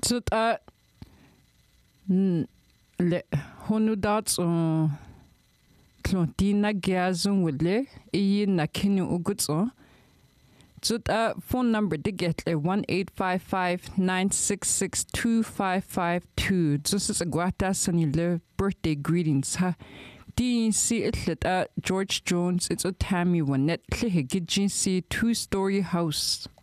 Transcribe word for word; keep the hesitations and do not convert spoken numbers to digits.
Zut a le honudats o Clontina Gazon Wille, e na kinu ugutso. Zut a phone number to get le one eight five five nine six six two five five two. This is a guata sanile birthday greetings ha. D C itlet a George Jones. It's a Tammy one net klihe gijin see two story house.